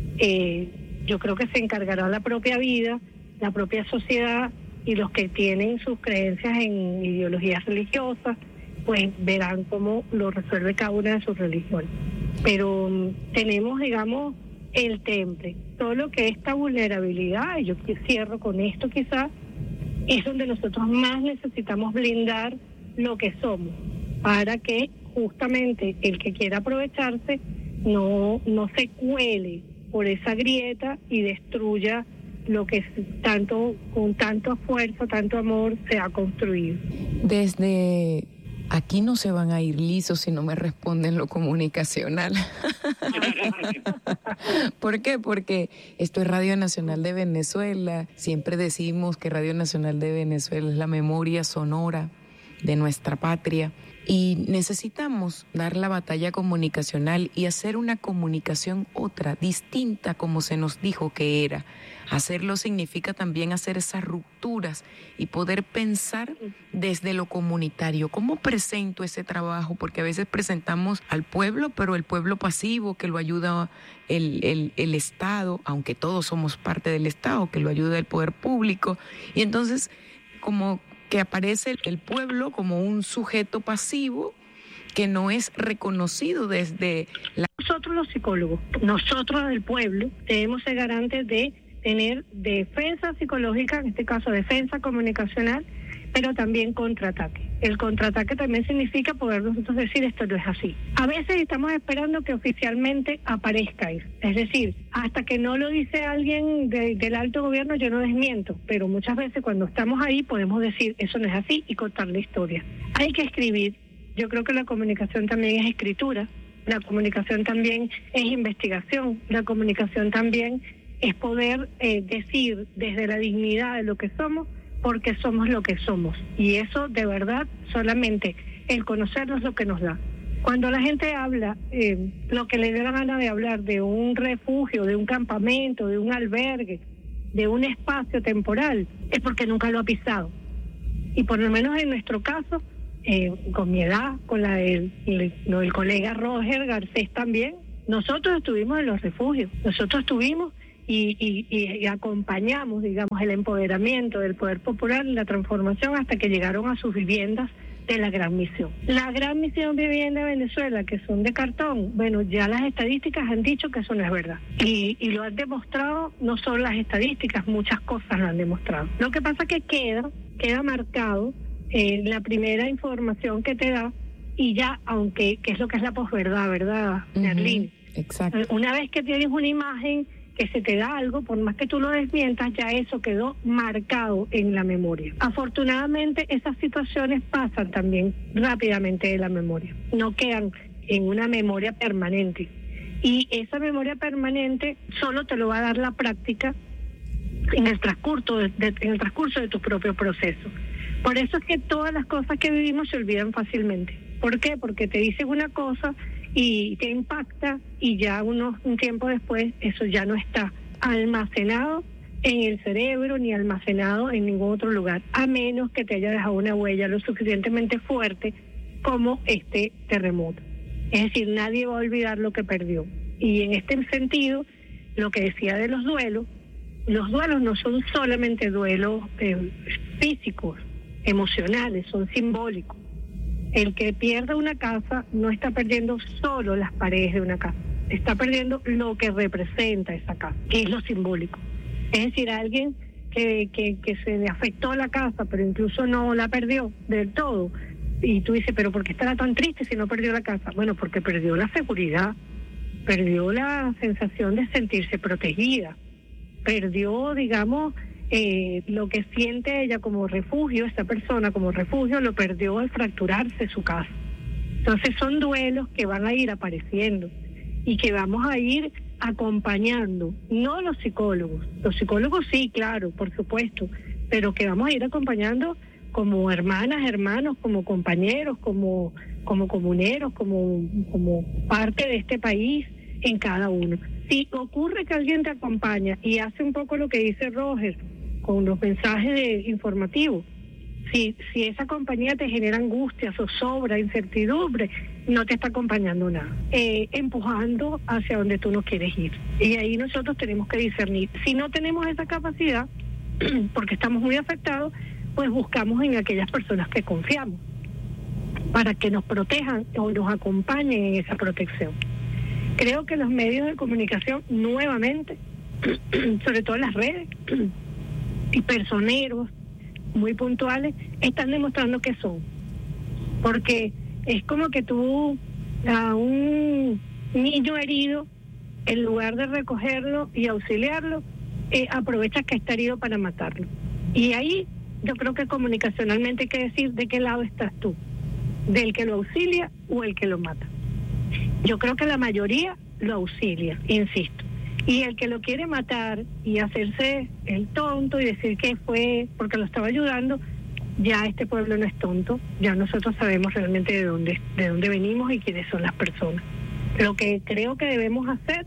eh, yo creo que se encargará la propia vida, la propia sociedad, y los que tienen sus creencias en ideologías religiosas, pues verán cómo lo resuelve cada una de sus religiones. Pero um, tenemos, digamos, el temple, solo que esta vulnerabilidad, y yo cierro con esto quizás, es donde nosotros más necesitamos blindar lo que somos, para que justamente el que quiera aprovecharse no, no se cuele por esa grieta y destruya lo que tanto, con tanto esfuerzo, tanto amor se ha construido. Desde aquí no se van a ir lisos si no me responden lo comunicacional. ¿Por qué? Porque esto es Radio Nacional de Venezuela. Siempre decimos que Radio Nacional de Venezuela es la memoria sonora de nuestra patria. Y necesitamos dar la batalla comunicacional y hacer una comunicación otra, distinta como se nos dijo que era. Hacerlo significa también hacer esas rupturas y poder pensar desde lo comunitario. ¿Cómo presento ese trabajo? Porque a veces presentamos al pueblo, pero el pueblo pasivo que lo ayuda el, el, el Estado, aunque todos somos parte del Estado, que lo ayuda el poder público. Y entonces, como que aparece el pueblo como un sujeto pasivo que no es reconocido desde la... Nosotros los psicólogos, nosotros del pueblo, debemos ser garantes de tener defensa psicológica, en este caso defensa comunicacional, pero también contraataque. El contraataque también significa poder nosotros decir esto no es así. A veces estamos esperando que oficialmente aparezca eso. Es decir, hasta que no lo dice alguien de, del alto gobierno yo no desmiento, pero muchas veces cuando estamos ahí podemos decir eso no es así y contar la historia. Hay que escribir. Yo creo que la comunicación también es escritura, la comunicación también es investigación, la comunicación también es poder eh, decir desde la dignidad de lo que somos, porque somos lo que somos. Y eso, de verdad, solamente el conocernos lo que nos da. Cuando la gente habla, eh, lo que le dé la gana de hablar de un refugio, de un campamento, de un albergue, de un espacio temporal, es porque nunca lo ha pisado. Y por lo menos en nuestro caso, eh, con mi edad, con la del, el, el colega Roger Garcés también, nosotros estuvimos en los refugios, nosotros estuvimos Y, y, y acompañamos, digamos, el empoderamiento del poder popular y la transformación hasta que llegaron a sus viviendas de la Gran Misión. La Gran Misión Vivienda de Venezuela, que son de cartón, bueno, ya las estadísticas han dicho que eso no es verdad. Y, y lo han demostrado, no solo las estadísticas, muchas cosas lo han demostrado. Lo que pasa es que queda, queda marcado eh, la primera información que te da y ya, aunque, que es lo que es la posverdad, ¿verdad, Nerlin? Uh-huh. Exacto. Una vez que tienes una imagen que se te da algo, por más que tú lo desmientas, ya eso quedó marcado en la memoria. Afortunadamente, esas situaciones pasan también rápidamente de la memoria, no quedan en una memoria permanente. Y esa memoria permanente solo te lo va a dar la práctica en el transcurso de, de, en el transcurso de tu propio proceso. Por eso es que todas las cosas que vivimos se olvidan fácilmente. ¿Por qué? Porque te dicen una cosa y te impacta y ya unos, un tiempo después eso ya no está almacenado en el cerebro ni almacenado en ningún otro lugar, a menos que te haya dejado una huella lo suficientemente fuerte como este terremoto. Es decir, nadie va a olvidar lo que perdió. Y en este sentido, lo que decía de los duelos, los duelos no son solamente duelos eh, físicos, emocionales, son simbólicos. El que pierde una casa no está perdiendo solo las paredes de una casa, está perdiendo lo que representa esa casa, que es lo simbólico. Es decir, alguien que, que, que se le afectó la casa, pero incluso no la perdió del todo, y tú dices, pero ¿por qué estará tan triste si no perdió la casa? Bueno, porque perdió la seguridad, perdió la sensación de sentirse protegida, perdió, digamos, Eh, lo que siente ella como refugio, esta persona como refugio, lo perdió al fracturarse su casa. Entonces son duelos que van a ir apareciendo y que vamos a ir acompañando, no los psicólogos, los psicólogos sí, claro, por supuesto, pero que vamos a ir acompañando como hermanas, hermanos, como compañeros, como, como comuneros, como, como parte de este país en cada uno. Si ocurre que alguien te acompaña y hace un poco lo que dice Roger, con los mensajes de, informativos, si, si esa compañía te genera angustia, zozobra, incertidumbre, no te está acompañando nada, eh, empujando hacia donde tú no quieres ir. Y ahí nosotros tenemos que discernir. Si no tenemos esa capacidad, porque estamos muy afectados, pues buscamos en aquellas personas que confiamos, para que nos protejan o nos acompañen en esa protección. Creo que los medios de comunicación, nuevamente, sobre todo las redes, y personeros muy puntuales, están demostrando que son. Porque es como que tú a un niño herido, en lugar de recogerlo y auxiliarlo, eh, aprovechas que está herido para matarlo. Y ahí yo creo que comunicacionalmente hay que decir de qué lado estás tú, del que lo auxilia o el que lo mata. Yo creo que la mayoría lo auxilia, insisto. Y el que lo quiere matar y hacerse el tonto y decir que fue porque lo estaba ayudando, ya este pueblo no es tonto, ya nosotros sabemos realmente de dónde, de dónde venimos y quiénes son las personas. Lo que creo que debemos hacer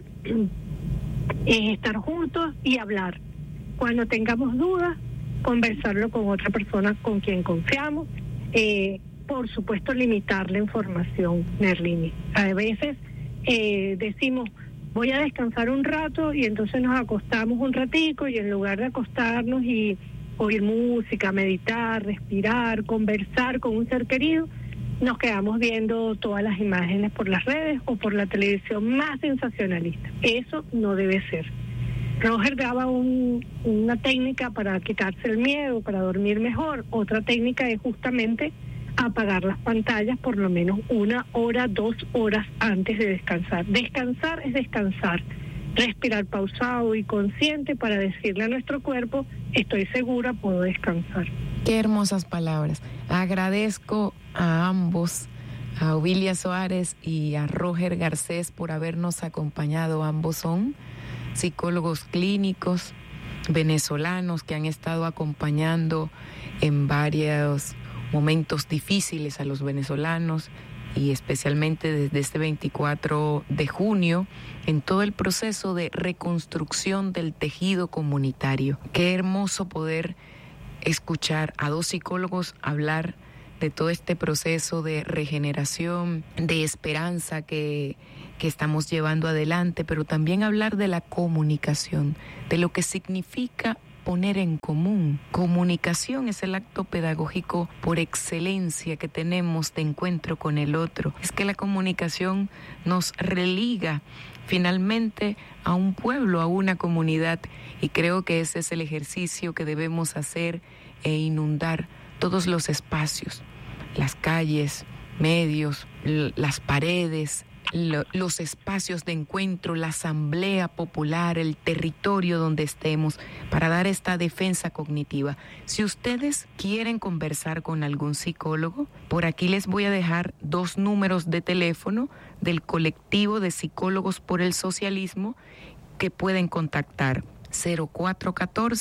es estar juntos y hablar. Cuando tengamos dudas, conversarlo con otra persona con quien confiamos. Eh, por supuesto, limitar la información, Nerlini. A veces eh, decimos, voy a descansar un rato y entonces nos acostamos un ratico y en lugar de acostarnos y oír música, meditar, respirar, conversar con un ser querido, nos quedamos viendo todas las imágenes por las redes o por la televisión más sensacionalista. Eso no debe ser. Roger daba un, una técnica para quitarse el miedo, para dormir mejor. Otra técnica es justamente apagar las pantallas por lo menos una hora, dos horas antes de descansar. Descansar es descansar. Respirar pausado y consciente para decirle a nuestro cuerpo, estoy segura, puedo descansar. Qué hermosas palabras. Agradezco a ambos, a Ovilia Soares y a Roger Garcés, por habernos acompañado. Ambos son psicólogos clínicos venezolanos que han estado acompañando en varios momentos difíciles a los venezolanos, y especialmente desde este veinticuatro de junio, en todo el proceso de reconstrucción del tejido comunitario. Qué hermoso poder escuchar a dos psicólogos hablar de todo este proceso de regeneración, de esperanza que, que estamos llevando adelante, pero también hablar de la comunicación, de lo que significa poner en común. Comunicación es el acto pedagógico por excelencia que tenemos de encuentro con el otro. Es que la comunicación nos religa finalmente a un pueblo, a una comunidad, y creo que ese es el ejercicio que debemos hacer e inundar todos los espacios, las calles, medios, las paredes, los espacios de encuentro, la asamblea popular, el territorio donde estemos, para dar esta defensa cognitiva. Si ustedes quieren conversar con algún psicólogo, por aquí les voy a dejar dos números de teléfono del colectivo de psicólogos por el socialismo que pueden contactar: cero cuatro uno cuatro,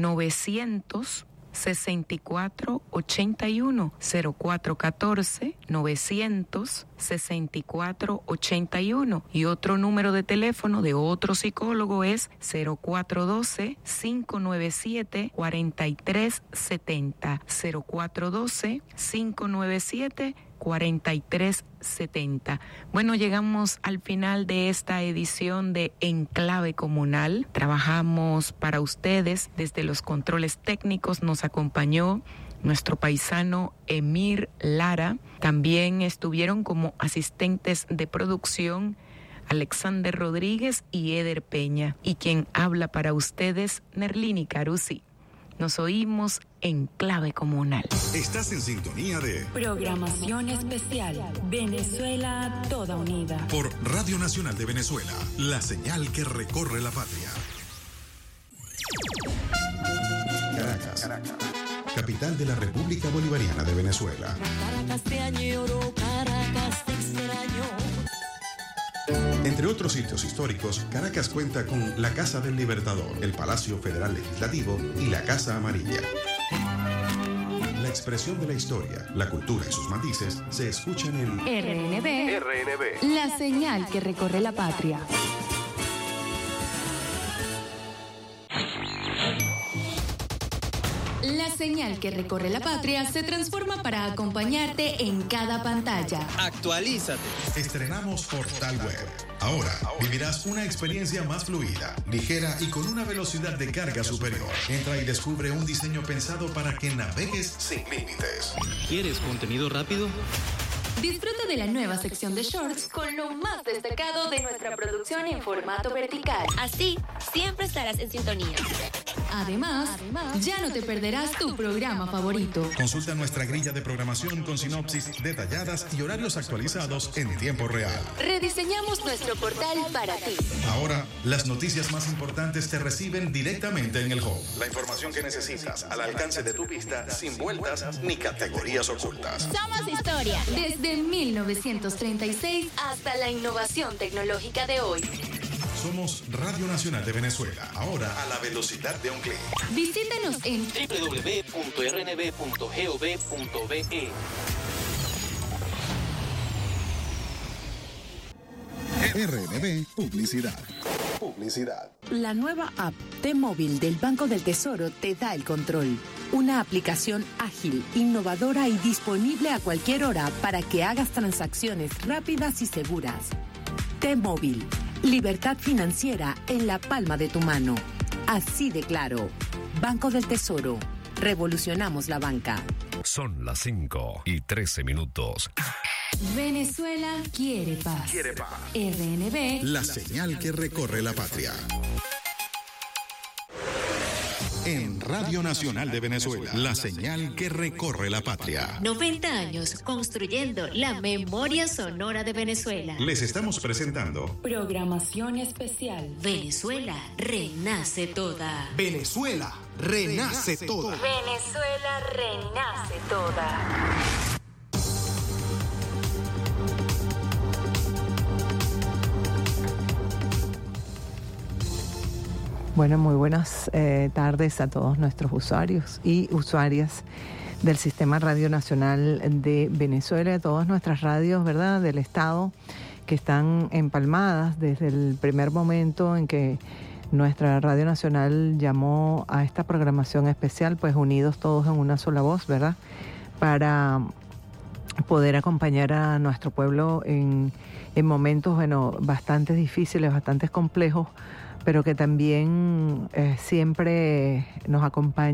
novecientos sesenta y cuatro ochenta y uno, cero cuatro uno cuatro, novecientos sesenta y cuatro ochenta y uno, y otro número de teléfono de otro psicólogo es cero cuatro uno dos, cinco nueve siete, cuatro tres siete cero, cero cuatro uno dos, cinco nueve siete, cuatro tres setenta. Bueno, llegamos al final de esta edición de Enclave Comunal. Trabajamos para ustedes desde los controles técnicos. Nos acompañó nuestro paisano Emir Lara. También estuvieron como asistentes de producción Alexander Rodríguez y Eder Peña. Y quien habla para ustedes, Nerlini Carusi. Nos oímos en Clave Comunal. Estás en sintonía de Programación Especial Venezuela Toda Unida por Radio Nacional de Venezuela, la señal que recorre la patria. Caracas, Caracas, capital de la República Bolivariana de Venezuela. Caracas te añoro, Caracas te extraño. Entre otros sitios históricos, Caracas cuenta con la Casa del Libertador, el Palacio Federal Legislativo y la Casa Amarilla. La expresión de la historia, la cultura y sus matices se escuchan en R N B, R N B, la señal que recorre la patria. La señal que recorre la patria se transforma para acompañarte en cada pantalla. Actualízate. Estrenamos Portal Web. Ahora vivirás una experiencia más fluida, ligera y con una velocidad de carga superior. Entra y descubre un diseño pensado para que navegues sin límites. ¿Quieres contenido rápido? Disfruta de la nueva sección de shorts con lo más destacado de nuestra producción en formato vertical. Así, siempre estarás en sintonía. Además, Además, ya no te perderás tu programa favorito. Consulta nuestra grilla de programación con sinopsis detalladas y horarios actualizados en tiempo real. Rediseñamos nuestro portal para ti. Ahora, las noticias más importantes te reciben directamente en el home. La información que necesitas al alcance de tu vista, sin vueltas ni categorías ocultas. Somos historia. Desde mil novecientos treinta y seis hasta la innovación tecnológica de hoy. Somos Radio Nacional de Venezuela, ahora a la velocidad de un clic. Visítanos en doble u doble u doble u punto r n b punto gov punto be. R N B Publicidad. Publicidad. La nueva app T-Móvil del Banco del Tesoro te da el control. Una aplicación ágil, innovadora y disponible a cualquier hora para que hagas transacciones rápidas y seguras. T-Móvil. Libertad financiera en la palma de tu mano. Así de claro. Banco del Tesoro. Revolucionamos la banca. Son las cinco y trece minutos. Venezuela quiere paz. Quiere paz. R N B. La señal que recorre la patria. En Radio Nacional de Venezuela, la señal que recorre la patria. noventa años construyendo la memoria sonora de Venezuela. Les estamos presentando Programación especial. Venezuela renace toda. Venezuela renace toda. Venezuela renace toda. Bueno, muy buenas eh, tardes a todos nuestros usuarios y usuarias del Sistema Radio Nacional de Venezuela, de todas nuestras radios, ¿verdad?, del Estado, que están empalmadas desde el primer momento en que nuestra Radio Nacional llamó a esta programación especial, pues unidos todos en una sola voz, ¿verdad?, para poder acompañar a nuestro pueblo en, en momentos, bueno, bastante difíciles, bastante complejos, pero que también eh, siempre nos acompaña